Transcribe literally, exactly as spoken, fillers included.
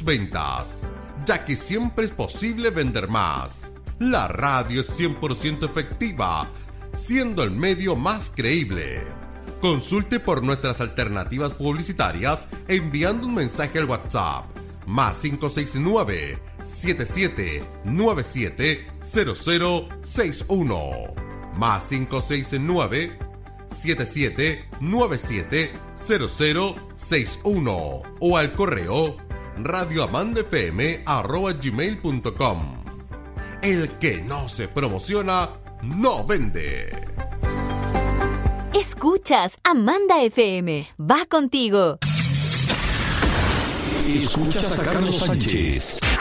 tus ventas, ya que siempre es posible vender más. La radio es cien por ciento efectiva, siendo el medio más creíble. Consulte por nuestras alternativas publicitarias enviando un mensaje al WhatsApp más cinco seis nueve, siete siete nueve siete, cero cero seis uno más cinco seis nueve, siete siete nueve siete, cero cero seis uno o al correo radioamandafm arroba gmail punto com. El que no se promociona no vende. Escuchas Amanda F M. Va contigo. Escuchas a Carlos Sánchez.